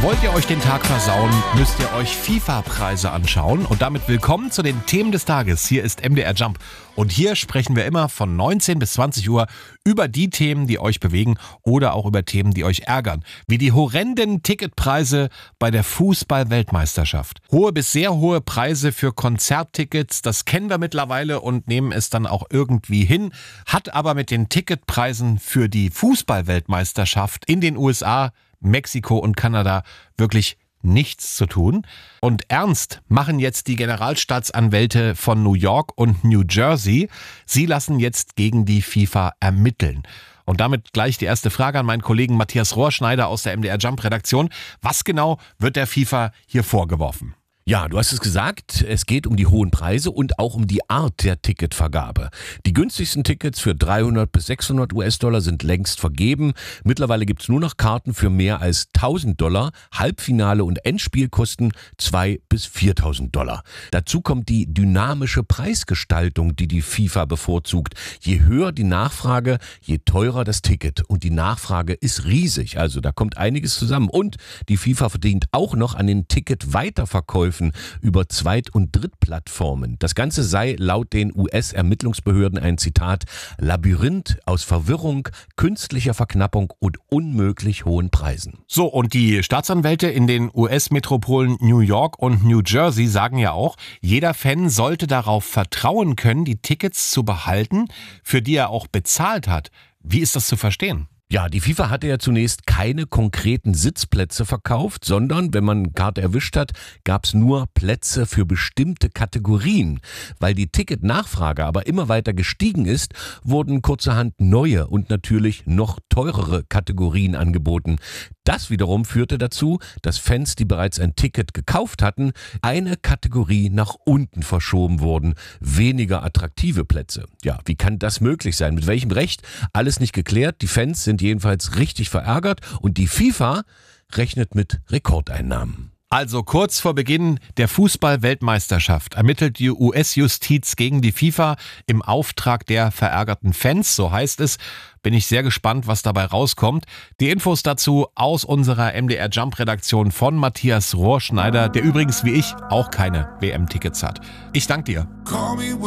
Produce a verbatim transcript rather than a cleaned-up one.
Wollt ihr euch den Tag versauen, müsst ihr euch FIFA-Preise anschauen. Und damit willkommen zu den Themen des Tages. Hier ist M D R Jump. Und hier sprechen wir immer von neunzehn bis zwanzig Uhr über die Themen, die euch bewegen oder auch über Themen, die euch ärgern. Wie die horrenden Ticketpreise bei der Fußball-Weltmeisterschaft. Hohe bis sehr hohe Preise für Konzerttickets, das kennen wir mittlerweile und nehmen es dann auch irgendwie hin. Hat aber mit den Ticketpreisen für die Fußball-Weltmeisterschaft in den U S A, Mexiko und Kanada wirklich nichts zu tun. Und ernst machen jetzt die Generalstaatsanwälte von New York und New Jersey. Sie lassen jetzt gegen die FIFA ermitteln. Und damit gleich die erste Frage an meinen Kollegen Matthias Rohrschneider aus der M D R Jump Redaktion. Was genau wird der FIFA hier vorgeworfen? Ja, du hast es gesagt, es geht um die hohen Preise und auch um die Art der Ticketvergabe. Die günstigsten Tickets für dreihundert bis sechshundert US-Dollar sind längst vergeben. Mittlerweile gibt's nur noch Karten für mehr als tausend Dollar. Halbfinale und Endspiel kosten zweitausend bis viertausend Dollar. Dazu kommt die dynamische Preisgestaltung, die die FIFA bevorzugt. Je höher die Nachfrage, je teurer das Ticket. Und die Nachfrage ist riesig, also da kommt einiges zusammen. Und die FIFA verdient auch noch an den Ticket-Weiterverkäufen über Zweit- und Drittplattformen. Das Ganze sei laut den U S-Ermittlungsbehörden ein Zitat Labyrinth aus Verwirrung, künstlicher Verknappung und unmöglich hohen Preisen. So, und die Staatsanwälte in den U S-Metropolen New York und New Jersey sagen ja auch, jeder Fan sollte darauf vertrauen können, die Tickets zu behalten, für die er auch bezahlt hat. Wie ist das zu verstehen? Ja, die FIFA hatte ja zunächst keine konkreten Sitzplätze verkauft, sondern, wenn man Karte erwischt hat, gab es nur Plätze für bestimmte Kategorien. Weil die Ticketnachfrage aber immer weiter gestiegen ist, wurden kurzerhand neue und natürlich noch teurere Kategorien angeboten. Das wiederum führte dazu, dass Fans, die bereits ein Ticket gekauft hatten, eine Kategorie nach unten verschoben wurden. Weniger attraktive Plätze. Ja, wie kann das möglich sein? Mit welchem Recht? Alles nicht geklärt. Die Fans sind jedenfalls richtig verärgert und die FIFA rechnet mit Rekordeinnahmen. Also kurz vor Beginn der Fußball-Weltmeisterschaft ermittelt die U S-Justiz gegen die FIFA im Auftrag der verärgerten Fans, so heißt es. Bin ich sehr gespannt, was dabei rauskommt. Die Infos dazu aus unserer M D R Jump-Redaktion von Matthias Rohrschneider, der übrigens wie ich auch keine W M-Tickets hat. Ich danke dir.